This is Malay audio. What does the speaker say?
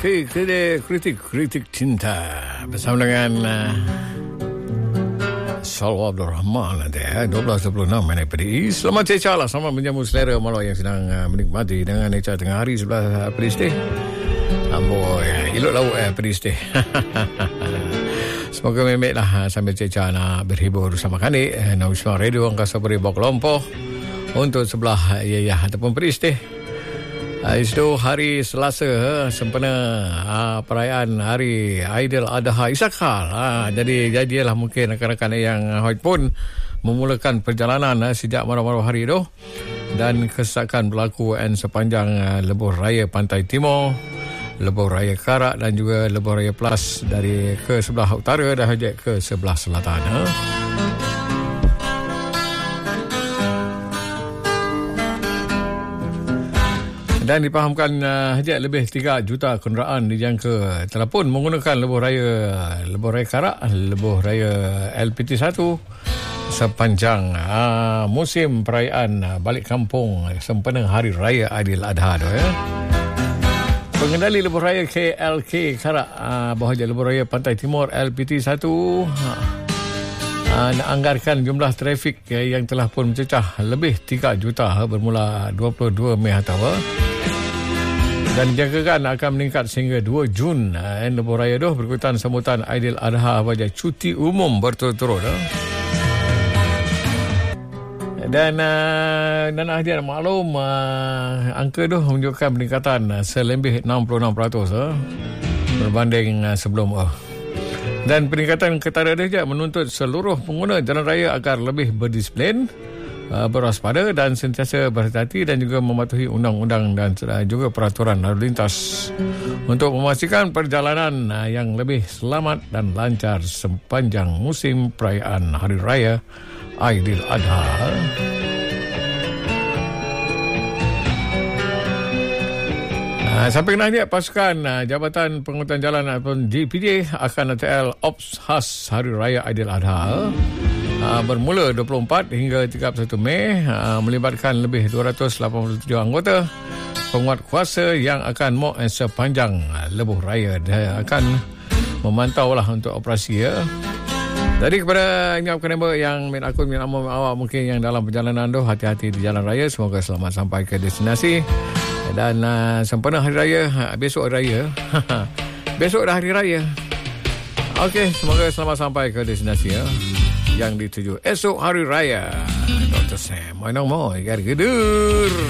Kritik cinta bersama dengan Salwa Abdul Rahman nanti 12.26 minit PDI. Selamat cecah lah, selamat menjamu selera malam yang sedang menikmati dengan Eca tengah hari sebelah pedis teh. Amboi, elok lauk pedis teh. Semoga memek lah sambil cecah nak berhibur bersama kami Nawisma Radio Angkasa Puri Bok Lompoh untuk sebelah Yayah ataupun pedis teh. Itu hari Selasa sempena perayaan Hari Aidiladha Isakal. Jadilah mungkin rakan-rakan yang pun memulakan perjalanan sejak malam-malam hari itu, dan kesesakan berlaku sepanjang lebuh raya Pantai Timur, lebuh raya Karak dan juga lebuh raya Plus dari ke sebelah utara dan ke sebelah selatan. Dan dipahamkan lebih 3 juta kenderaan dijangka telah pun menggunakan lebuh raya Karak, lebuh raya LPT1 sepanjang musim perayaan balik kampung sempena Hari Raya Aidiladha tu ya. Pengendali lebuh raya KLK Karak bahagia lebuh raya Pantai Timur LPT1 anggarkan jumlah trafik yang telah pun mencecah lebih 3 juta bermula 22 Mei atau dan dijangkakan akan meningkat sehingga 2 Jun lebuh raya itu berikutan sambutan Aidiladha bagi cuti umum berturut-turut. Dan hadiah maklum angka itu menunjukkan peningkatan selebih 66% berbanding sebelum. Dan peningkatan ketara dia menuntut seluruh pengguna jalan raya agar lebih berdisiplin, berwaspada dan sentiasa berhati-hati dan juga mematuhi undang-undang dan juga peraturan lalu lintas untuk memastikan perjalanan yang lebih selamat dan lancar sepanjang musim perayaan Hari Raya Aidiladha. Sampai nanti pasukan Jabatan Pengurutan Jalan ataupun JPJ akan ATL Ops Khas Hari Raya Aidiladha bermula 24 hingga 31 Mei melibatkan lebih 287 anggota penguat kuasa yang akan mok sepanjang lebuh raya. Dia akan memantau lah untuk operasi ya. Jadi kepada ingatkan yang minat awak mungkin yang dalam perjalanan tu, hati-hati di jalan raya, semoga selamat sampai ke destinasi. Dan sempena hari raya, besok hari raya. Besok dah hari raya. Okey, semoga selamat sampai ke destinasi ya, yang dituju esok hari raya. Dr. Sam, mana mau, ikan gedur.